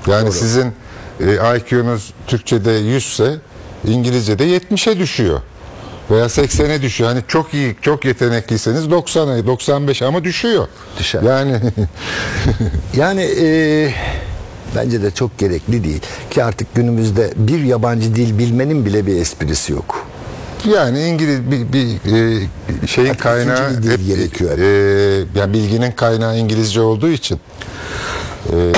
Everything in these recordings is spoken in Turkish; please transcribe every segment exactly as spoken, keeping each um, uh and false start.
Yani Doğru. sizin e, I Q'nuz Türkçe'de yüz ise İngilizce'de yetmişe düşüyor. Veya seksene düşüyor. Hani çok iyi, çok yetenekliyseniz doksana, doksan beş ama düşüyor. Düşer. Yani Yani e, bence de çok gerekli değil. Ki artık günümüzde bir yabancı dil bilmenin bile bir esprisi yok. yani İngiliz bir, bir e, şeyin Artık kaynağı ikinci bir dil hep, gerekiyor. e, yani bilginin kaynağı İngilizce olduğu için e,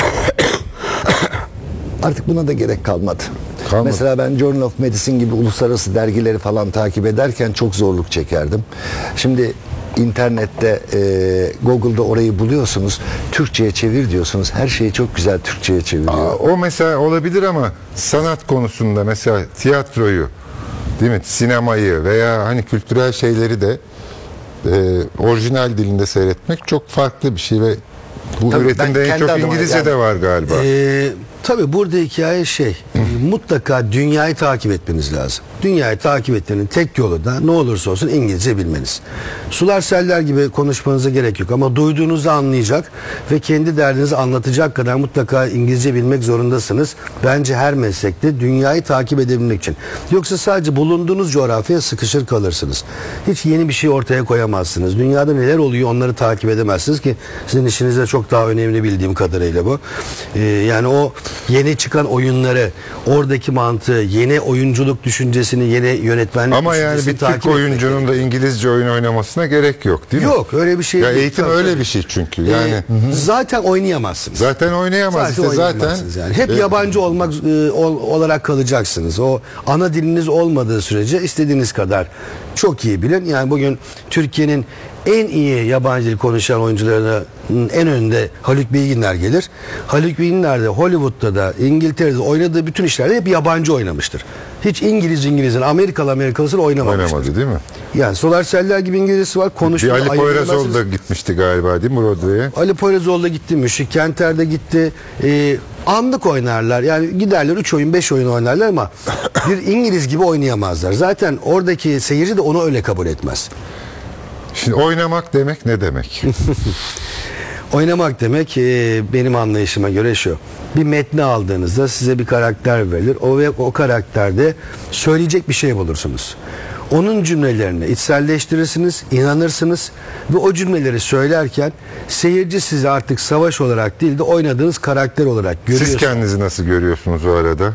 Artık buna da gerek kalmadı. Kalmadı. Mesela ben Journal of Medicine gibi uluslararası dergileri falan takip ederken çok zorluk çekerdim. Şimdi internette, e, Google'da orayı buluyorsunuz. Türkçe'ye çevir diyorsunuz. Her şeyi çok güzel Türkçe'ye çeviriyor. Aa, o mesela olabilir ama sanat konusunda mesela tiyatroyu, değil mi? Sinemayı veya hani kültürel şeyleri de e, orijinal dilinde seyretmek çok farklı bir şey ve bu Tabii ben üretimde en kendi çok adıma İngilizce yani- de var galiba. Ee, tabii burada hikaye şey, e, mutlaka dünyayı takip etmeniz lazım. Dünyayı takip etmenin tek yolu da ne olursa olsun İngilizce bilmeniz. Sular seller gibi konuşmanıza gerek yok ama duyduğunuzu anlayacak ve kendi derdinizi anlatacak kadar mutlaka İngilizce bilmek zorundasınız. Bence her meslekte dünyayı takip edebilmek için. Yoksa sadece bulunduğunuz coğrafyaya sıkışır kalırsınız. Hiç yeni bir şey ortaya koyamazsınız. Dünyada neler oluyor onları takip edemezsiniz ki sizin işinizde çok daha önemli bildiğim kadarıyla bu. Ee, yani o yeni çıkan oyunları, oradaki mantığı, yeni oyunculuk düşüncesini, yeni yönetmenlik Ama yani düşüncesini bir Türk takip etmek oyuncunun da İngilizce oyun oynamasına gerek yok, değil mi? Yok, öyle bir şey Ya değil. eğitim Tabii, öyle tabii. bir şey çünkü. Ee, Yani zaten oynayamazsınız. zaten oynayamaz işte zaten. oynayamazsınız yani. Hep e, yabancı olmak e, ol- olarak kalacaksınız. O ana diliniz olmadığı sürece istediğiniz kadar çok iyi bilin. Yani bugün Türkiye'nin en iyi yabancı dil konuşan oyuncularının en önünde Haluk Bilginer gelir. Haluk Bilginer de Hollywood'da da İngiltere'de oynadığı bütün işlerde hep yabancı oynamıştır. Hiç İngiliz İngiliz'in, Amerikalı Amerikalısını oynamamıştır. Oynamadı değil mi? Yani Solar Seller gibi İngilizcesi var. Bir Konuştuğunda Ali Poyrazol ayıramazsınız. da gitmişti galiba değil mi Broadway'e? Ali Poyrazol da gitti, Müşrik Kenter de gitti. Ee, anlık oynarlar. Yani giderler üç oyun beş oyun oynarlar ama bir İngiliz gibi oynayamazlar. Zaten oradaki seyirci de onu öyle kabul etmez. Şimdi oynamak demek ne demek? Oynamak demek e, benim anlayışıma göre şu. Bir metni aldığınızda size bir karakter verilir. O ve o karakterde söyleyecek bir şey bulursunuz. Onun cümlelerini içselleştirirsiniz, inanırsınız ve o cümleleri söylerken seyirci sizi artık savaş olarak değil de oynadığınız karakter olarak görüyor. Siz kendinizi nasıl görüyorsunuz o arada?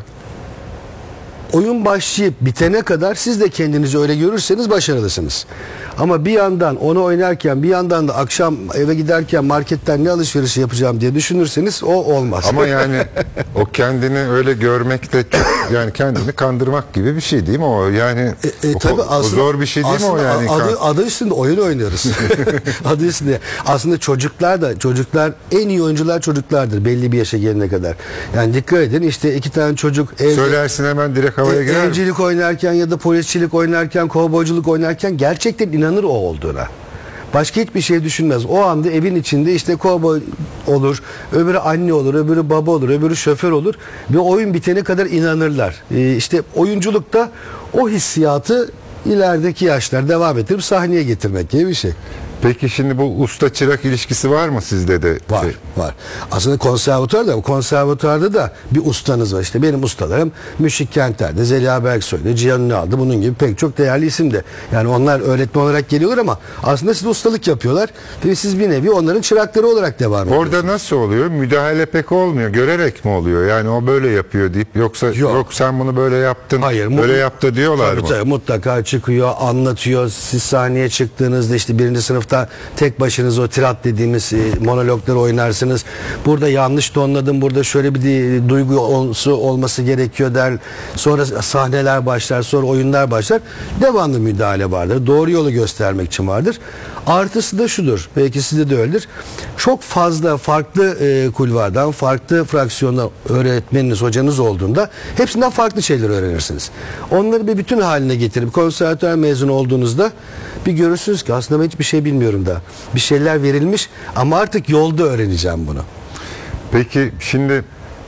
Oyun başlayıp bitene kadar siz de kendinizi öyle görürseniz başarılısınız. Ama bir yandan onu oynarken bir yandan da akşam eve giderken marketten ne alışverişi yapacağım diye düşünürseniz o olmaz. Ama yani o kendini öyle görmek de çok, yani kendini kandırmak gibi bir şey değil mi o? Yani E, e, o, tabii o aslında, zor bir şey değil mi o aslında yani? Adı, adı üstünde oyun oynuyoruz. adı üstünde. Aslında çocuklar da çocuklar en iyi oyuncular çocuklardır belli bir yaşa gelene kadar. Yani dikkat edin işte iki tane çocuk evde, Söylersin hemen direkt havaya e, girer mi? evcilik oynarken ya da polisçilik oynarken, kovboyculuk oynarken gerçekten inanır o olduğuna. Başka hiçbir şey düşünmez. O anda evin içinde işte kovboy olur, öbürü anne olur, öbürü baba olur, öbürü şoför olur ve oyun bitene kadar inanırlar. Ee, işte oyunculukta o hissiyatı ilerideki yaşlar devam ettirip sahneye getirmek gibi bir şey. Peki şimdi bu usta çırak ilişkisi var mı sizde de? Var, Şey, var. Aslında konservatuvarda, konservatuvarda da bir ustanız var. İşte benim ustalarım Müşrik Kenter'de, Zeliha Berksoy'da, Cihan Ünal'da bunun gibi pek çok değerli isim de. Yani onlar öğretmen olarak geliyorlar ama aslında siz ustalık yapıyorlar ve siz bir nevi onların çırakları olarak devam ediyorsunuz. Orada nasıl oluyor? Müdahale pek olmuyor. Görerek mi oluyor? Yani o böyle yapıyor deyip yoksa yok, Yok. sen bunu böyle yaptın. Hayır, mu- böyle yaptı diyorlar tabii, mı? Tabii, mutlaka çıkıyor, anlatıyor. Siz sahneye çıktığınızda işte birinci sınıfta tek başınıza o tirat dediğimiz e, monologları oynarsınız. Burada yanlış tonladım, burada şöyle bir de, duygu olması, olması gerekiyor der. Sonra sahneler başlar, sonra oyunlar başlar. Devamlı müdahale vardır. Doğru yolu göstermek için vardır. Artısı da şudur, belki sizde de öyledir. Çok fazla farklı e, kulvardan, farklı fraksiyonda öğretmeniniz, hocanız olduğunda hepsinden farklı şeyler öğrenirsiniz. Onları bir bütün haline getirip konservatuvar mezunu olduğunuzda bir görürsünüz ki aslında ben hiçbir şey bilmiyorum da. Bir şeyler verilmiş ama artık yolda öğreneceğim bunu. Peki şimdi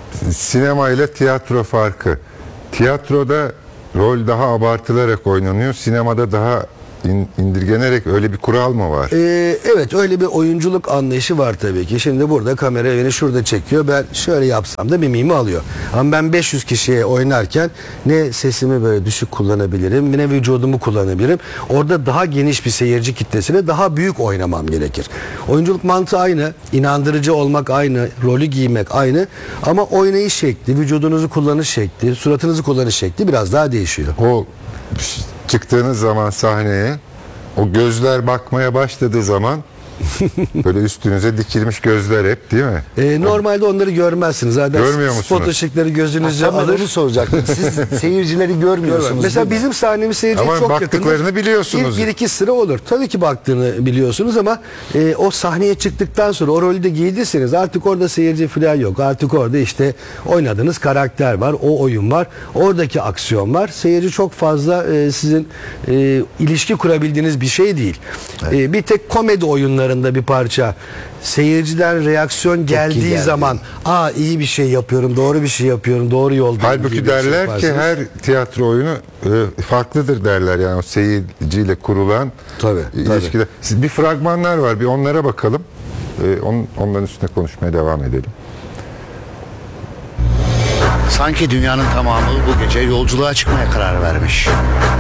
sinema ile tiyatro farkı. Tiyatroda rol daha abartılarak oynanıyor. Sinemada daha in- indirgenerek öyle bir kural mı var? Ee, evet, öyle bir oyunculuk anlayışı var tabii ki. Şimdi burada kamera beni şurada çekiyor. Ben şöyle yapsam da mimimi alıyor. Ama ben beş yüz kişiye oynarken ne sesimi böyle düşük kullanabilirim, ne vücudumu kullanabilirim. Orada daha geniş bir seyirci kitlesine daha büyük oynamam gerekir. Oyunculuk mantığı aynı. İnandırıcı olmak aynı. Rolü giymek aynı. Ama oynayış şekli, vücudunuzu kullanış şekli, suratınızı kullanış şekli biraz daha değişiyor. O çıktığınız zaman sahneye, o gözler bakmaya başladığı zaman böyle üstünüze dikilmiş gözler hep, değil mi? Ee, normalde onları görmezsiniz. Zaten Görmüyor spot musunuz? ışıkları gözünüzü Tam ben alır. onu soracaktım. Siz seyircileri görmüyorsunuz. Mesela değil mi? bizim sahnemiz seyirciye Ama çok baktıklarını yakındır. biliyorsunuz. Bir, bir iki sıra olur. Tabii ki baktığını biliyorsunuz ama e, o sahneye çıktıktan sonra o rolü de giydirseniz artık orada seyirci falan yok. Artık orada işte oynadığınız karakter var. O oyun var. Oradaki aksiyon var. Seyirci çok fazla e, sizin e, ilişki kurabildiğiniz bir şey değil. E, bir tek komedi oyunlarında bir parça seyirciden reaksiyon geldiği geldi. zaman aa iyi bir şey yapıyorum, doğru bir şey yapıyorum, doğru yoldayım Halbuki gibi bir şey derler ki yaparsınız. her tiyatro oyunu e, farklıdır derler, yani o seyirciyle kurulan Tabii, ilişkiler. Siz, bir fragmanlar var, bir onlara bakalım. E, on, onların üstüne konuşmaya devam edelim. Sanki dünyanın tamamı bu gece yolculuğa çıkmaya karar vermiş.